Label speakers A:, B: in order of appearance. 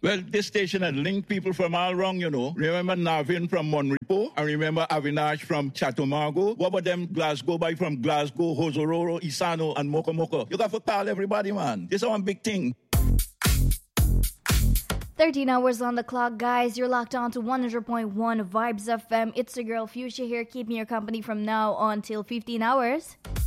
A: Well, this station had linked people from all around, Remember Navin from Monrepo? I remember Avinash from Chatumago. What about them Glasgow boy from Glasgow, Hosororo, Isano, and Mokomoko? You got to call everybody, man. This is one big thing.
B: 13 hours on the clock, guys. You're locked on to 100.1 Vibes FM. It's your girl Fuchsia here, keeping your company from now on till 15 hours.